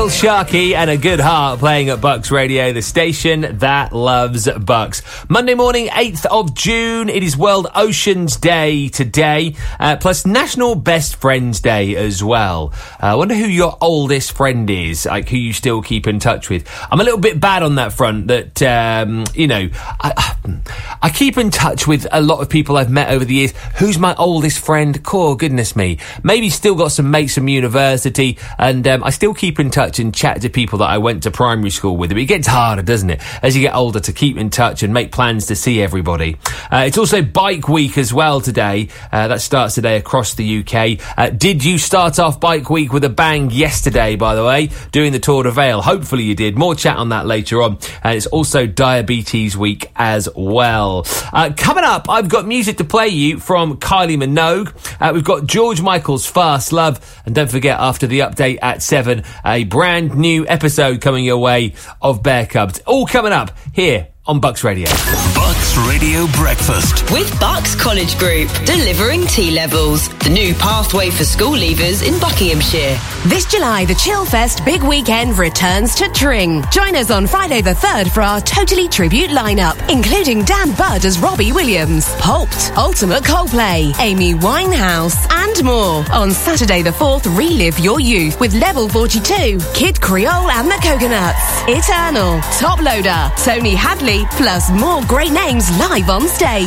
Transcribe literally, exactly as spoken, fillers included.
Michael Sharkey and A Good Heart playing at Bucks Radio, the station that loves Bucks. Monday morning, eighth of June. It is World Oceans Day today, uh, plus National Best Friends Day as well. Uh, I wonder who your oldest friend is, like who you still keep in touch with. I'm a little bit bad on that front that, um, you know, I, I keep in touch with a lot of people I've met over the years. Who's my oldest friend? Cool, goodness me. Maybe still got some mates from university, and um, I still keep in touch and chat to people that I went to primary school with. But it gets harder, doesn't it, as you get older, to keep in touch and make plans to see everybody. Uh, it's also Bike Week as well today. Uh, that starts today across the U K. Uh, did you start off Bike Week with a bang yesterday, by the way, doing the Tour de Vale? Hopefully you did. More chat on that later on. And it's also Diabetes Week as well. Uh, coming up, I've got music to play you from Kylie Minogue. Uh, we've got George Michael's Fast Love. And don't forget, after the update at seven, a brand new episode coming your way of Bear Cubs. All coming up here on Bucks Radio. Bucks Radio Breakfast. With Bucks College Group, delivering T-levels. The new pathway for school leavers in Buckinghamshire. This July, the Chillfest Big Weekend returns to Tring. Join us on Friday the third for our Totally Tribute lineup, including Dan Budd as Robbie Williams, Holt, Ultimate Coldplay, Amy Winehouse, and more. On Saturday the fourth, relive your youth with Level forty-two, Kid Creole and the Coconuts, Eternal, Top Loader, Tony Hadley, plus more great names live on stage.